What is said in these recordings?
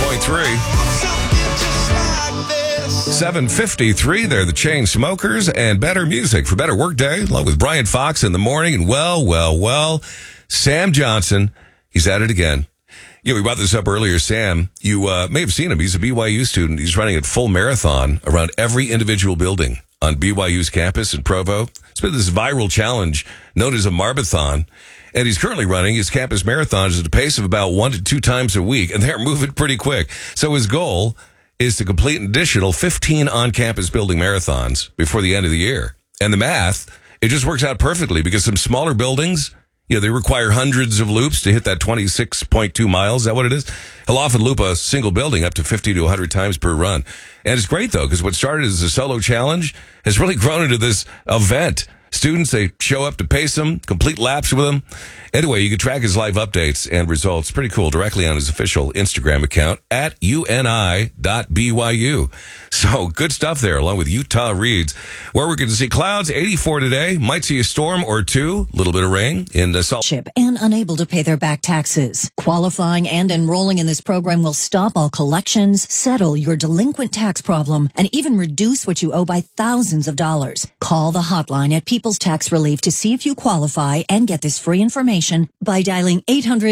7:53. They're the Chain Smokers and Better Music for Better Workday, along with Brian Fox in the morning. And well, Sam Johnson, he's at it again. Yeah, we brought this up earlier. Sam, you may have seen him. He's a BYU student. He's running a full marathon around every individual building on BYU's campus in Provo. It's been this viral challenge known as a Marbathon. And he's currently running his campus marathons at a pace of about 1 to 2 times a week. And they're moving pretty quick. So his goal is to complete an additional 15 on-campus building marathons before the end of the year. And the math, it just works out perfectly because some smaller buildings, they require hundreds of loops to hit that 26.2 miles. Is that what it is? He'll often loop a single building up to 50 to 100 times per run. And it's great, though, because what started as a solo challenge has really grown into this event. Students, they show up to pace him, complete laps with him. Anyway, you can track his live updates and results. Pretty cool. Directly on his official Instagram account at uni.byu. So good stuff there, along with Utah Reads, where we're going to see clouds, 84 today. Might see a storm or two, a little bit of rain in the Salt. And unable to pay their back taxes. Qualifying and enrolling in this program will stop all collections, settle your delinquent tax problem, and even reduce what you owe by thousands of dollars. Call the hotline at People's Tax Relief to see if you qualify and get this free information by dialing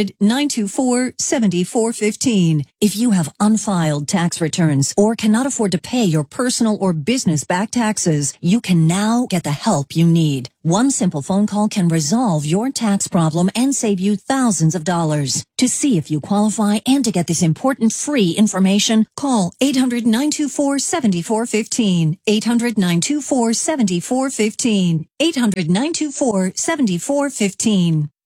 800-924-7415. If you have unfiled tax returns or cannot afford to pay your personal or business back taxes, you can now get the help you need. One simple phone call can resolve your tax problem and save you thousands of dollars. To see if you qualify and to get this important free information, call 800-924-7415. 800-924-7415. 800-924-7415.